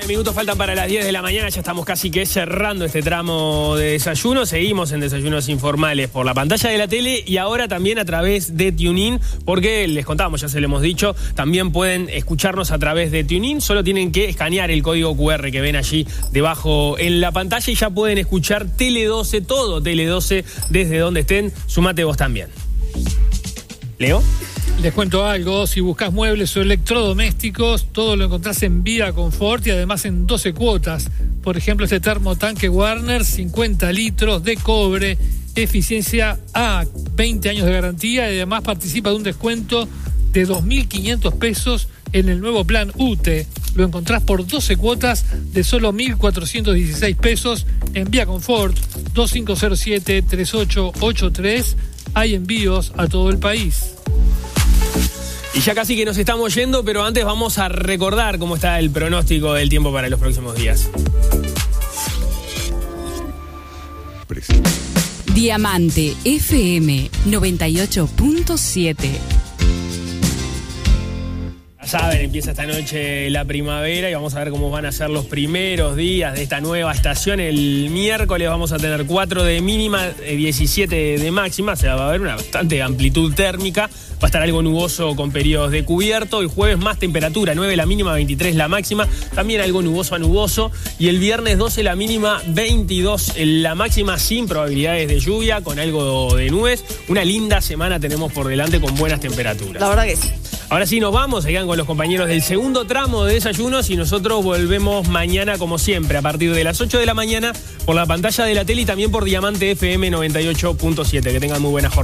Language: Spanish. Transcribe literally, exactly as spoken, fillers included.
minutos faltan para las diez de la mañana, ya estamos casi que cerrando este tramo de desayuno. Seguimos en Desayunos Informales por la pantalla de la tele y ahora también a través de TuneIn, porque les contábamos, ya se lo hemos dicho, también pueden escucharnos a través de TuneIn. Solo tienen que escanear el código cu erre que ven allí debajo en la pantalla y ya pueden escuchar Tele doce, todo Tele doce, desde donde estén. Sumate vos también. ¿Leo? Les cuento algo, si buscas muebles o electrodomésticos, todo lo encontrás en Vía Confort y además en doce cuotas. Por ejemplo, este termotanque Warner, cincuenta litros de cobre, eficiencia A, veinte años de garantía y además participa de un descuento de dos mil quinientos pesos en el nuevo plan U T E. Lo encontrás por doce cuotas de solo mil cuatrocientos dieciséis pesos en Vía Confort, dos cinco cero siete, tres ocho ocho tres. Hay envíos a todo el país. Y ya casi que nos estamos yendo, pero antes vamos a recordar cómo está el pronóstico del tiempo para los próximos días. Diamante F M noventa y ocho punto siete. Ya saben, empieza esta noche la primavera y vamos a ver cómo van a ser los primeros días de esta nueva estación. El miércoles vamos a tener cuatro de mínima, diecisiete de máxima, o sea, va a haber una bastante amplitud térmica. Va a estar algo nuboso con periodos de cubierto. El jueves más temperatura, nueve la mínima, veintitrés la máxima. También algo nuboso a nuboso. Y el viernes doce la mínima, veintidós la máxima, sin probabilidades de lluvia, con algo de nubes. Una linda semana tenemos por delante con buenas temperaturas. La verdad que sí. Ahora sí nos vamos, se quedan con los compañeros del segundo tramo de desayunos y nosotros volvemos mañana como siempre a partir de las ocho de la mañana por la pantalla de la tele y también por Diamante F M noventa y ocho punto siete. Que tengan muy buena jornada.